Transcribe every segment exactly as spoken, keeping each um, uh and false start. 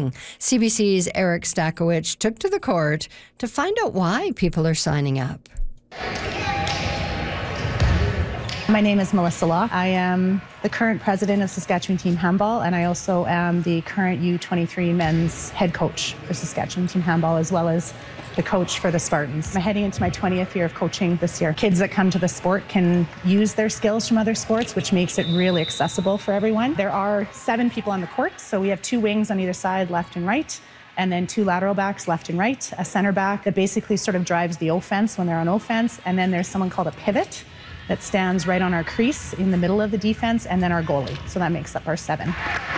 spring. C B C's Eric Stakowicz took to the court to find out why people are signing up. My name is Melissa Law. I am the current president of Saskatchewan Team Handball, and I also am the current U twenty-three men's head coach for Saskatchewan Team Handball, as well as the coach for the Spartans. I'm heading into my twentieth year of coaching this year. Kids that come to the sport can use their skills from other sports, which makes it really accessible for everyone. There are seven people on the court, so we have two wings on either side, left and right, and then two lateral backs, left and right, a center back that basically sort of drives the offense when they're on offense, and then there's someone called a pivot that stands right on our crease in the middle of the defense, and then our goalie. So that makes up our seven.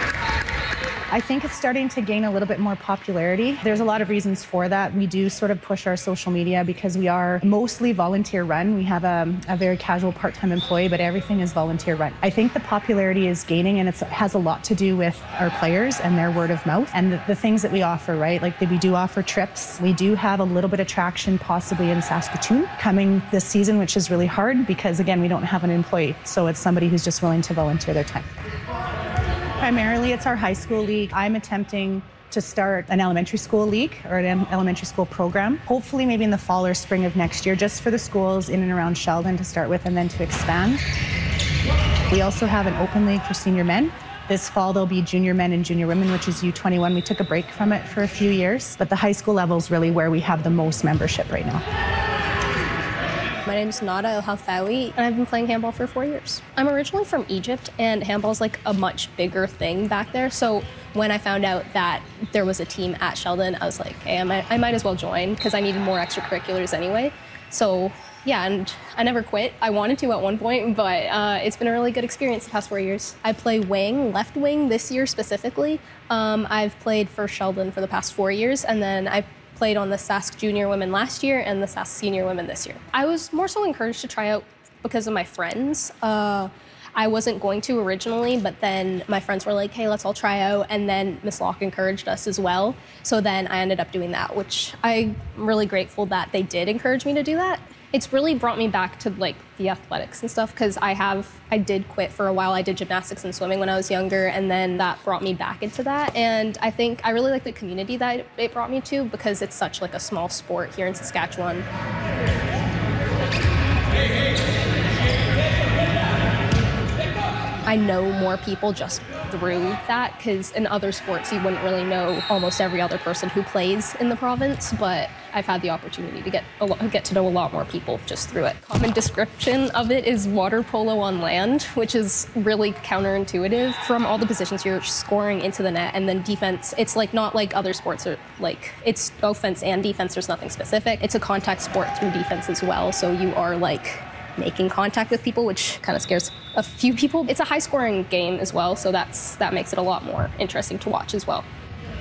I think it's starting to gain a little bit more popularity. There's a lot of reasons for that. We do sort of push our social media because we are mostly volunteer run. We have a, a very casual part-time employee, but everything is volunteer run. I think the popularity is gaining, and it has a lot to do with our players and their word of mouth and the, the things that we offer, right? Like we do offer trips. We do have a little bit of traction possibly in Saskatoon coming this season, which is really hard because, again, we don't have an employee. So it's somebody who's just willing to volunteer their time. Primarily, it's our high school league. I'm attempting to start an elementary school league or an elementary school program, hopefully maybe in the fall or spring of next year, just for the schools in and around Sheldon to start with and then to expand. We also have an open league for senior men. This fall, there'll be junior men and junior women, which is U twenty-one. We took a break from it for a few years, but the high school level is really where we have the most membership right now. My name is Nada El Halfawi, and I've been playing handball for four years. I'm originally from Egypt, and handball's like a much bigger thing back there. So when I found out that there was a team at Sheldon, I was like, hey, I might, I might as well join because I needed more extracurriculars anyway. So yeah, and I never quit. I wanted to at one point, but uh, it's been a really good experience the past four years. I play wing, left wing this year specifically. Um, I've played for Sheldon for the past four years, and then I played on the Sask Junior Women last year and the Sask Senior Women this year. I was more so encouraged to try out because of my friends. Uh, I wasn't going to originally, but then my friends were like, hey, let's all try out. And then Miss Locke encouraged us as well. So then I ended up doing that, which I'm really grateful that they did encourage me to do that. It's really brought me back to like the athletics and stuff because I have, I did quit for a while. I did gymnastics and swimming when I was younger, and then that brought me back into that. And I think I really like the community that it brought me to because it's such like a small sport here in Saskatchewan. I know more people just through that because in other sports you wouldn't really know almost every other person who plays in the province, but I've had the opportunity to get a lot, get to know a lot more people just through it. Common description of it is water polo on land, which is really counterintuitive. From all the positions you're scoring into the net and then defense, it's like not like other sports are like, it's offense and defense, there's nothing specific. It's a contact sport through defense as well, so you are like making contact with people, which kind of scares a few people. It's a high-scoring game as well, so that's that makes it a lot more interesting to watch as well.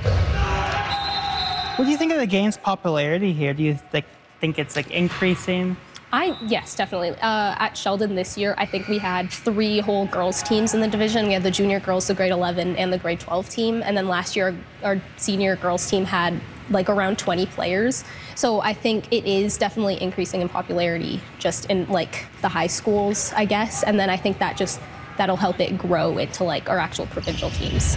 What do you think of the game's popularity here? Do you like, think it's like increasing? I yes, definitely. Uh, at Sheldon this year, I think we had three whole girls teams in the division. We had the junior girls, the grade eleven, and the grade twelve team. And then last year, our senior girls team had like around twenty players. So I think it is definitely increasing in popularity just in like the high schools, I guess. And then I think that just, that'll help it grow into like our actual provincial teams.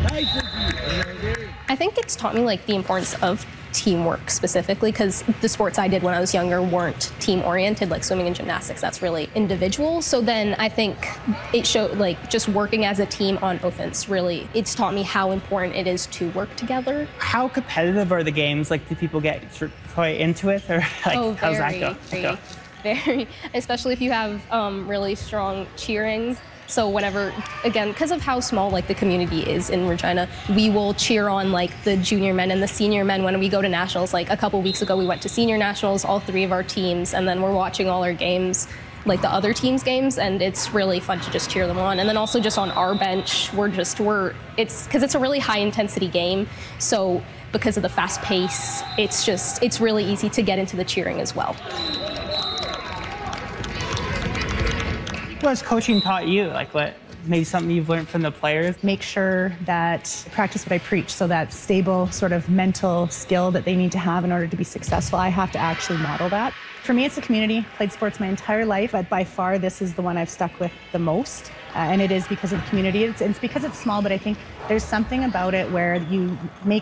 I think it's taught me like the importance of teamwork specifically because the sports I did when I was younger weren't team oriented, like swimming and gymnastics. That's really individual. So then I think it showed like just working as a team on offense really, it's taught me how important it is to work together. How competitive are the games? Like, do people get quite into it or like, oh, how's very, that go? Very, go? very, especially if you have um, really strong cheering. So whenever, again, because of how small like the community is in Regina, we will cheer on like the junior men and the senior men when we go to nationals. Like a couple weeks ago, we went to senior nationals, all three of our teams, and then we're watching all our games, like the other teams' games, and it's really fun to just cheer them on. And then also just on our bench, we're just, we're, it's, because it's a really high intensity game. So because of the fast pace, it's just, it's really easy to get into the cheering as well. What has coaching taught you? Like what, maybe something you've learned from the players? Make sure that I practice what I preach, so that stable sort of mental skill that they need to have in order to be successful, I have to actually model that. For me, it's the community. Played sports my entire life, but by far this is the one I've stuck with the most. Uh, and it is because of the community. It's, it's because it's small, but I think there's something about it where you make